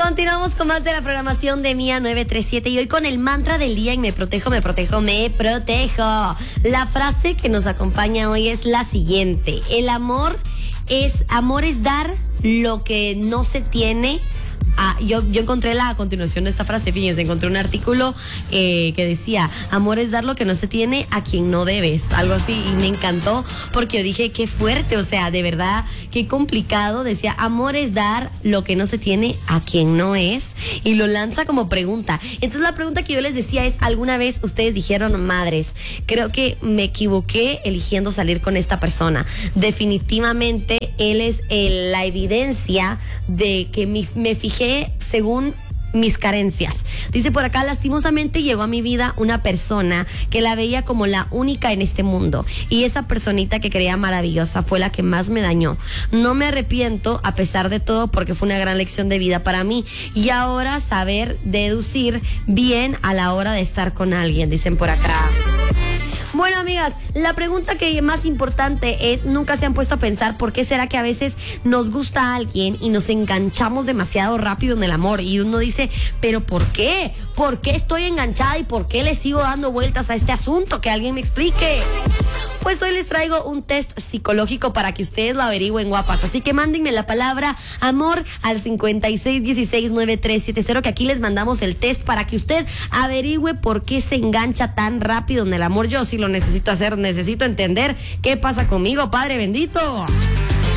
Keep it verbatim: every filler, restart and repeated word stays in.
Continuamos con más de la programación de Mía nueve tres siete y hoy con el mantra del día y me protejo, me protejo, me protejo. La frase que nos acompaña hoy es la siguiente: el amor es, amor es dar lo que no se tiene. Ah, yo, yo encontré la continuación de esta frase, fíjense, encontré un artículo eh, que decía, amor es dar lo que no se tiene a quien no debes, algo así, y me encantó porque yo dije, qué fuerte, o sea, de verdad, qué complicado. Decía, amor es dar lo que no se tiene a quien no es, y lo lanza como pregunta. Entonces la pregunta que yo les decía es, ¿alguna vez ustedes dijeron, madres, creo que me equivoqué eligiendo salir con esta persona? Definitivamente él es el, la evidencia de que mi, me fijé según mis carencias. Dice por acá, lastimosamente llegó a mi vida una persona que la veía como la única en este mundo, y esa personita que creía maravillosa fue la que más me dañó. No me arrepiento a pesar de todo porque fue una gran lección de vida para mí, y ahora saber deducir bien a la hora de estar con alguien, dicen por acá. Bueno, amigas, la pregunta que más importante es, ¿nunca se han puesto a pensar por qué será que a veces nos gusta a alguien y nos enganchamos demasiado rápido en el amor? Y uno dice, ¿pero por qué? ¿Por qué estoy enganchada y por qué le sigo dando vueltas a este asunto? Que alguien me explique. Pues hoy les traigo un test psicológico para que ustedes lo averigüen, guapas. Así que mándenme la palabra amor al cincuenta y seis dieciséis noventa y tres setenta, que aquí les mandamos el test para que usted averigüe por qué se engancha tan rápido en el amor. Yo sí lo necesito hacer, necesito entender qué pasa conmigo, Padre bendito.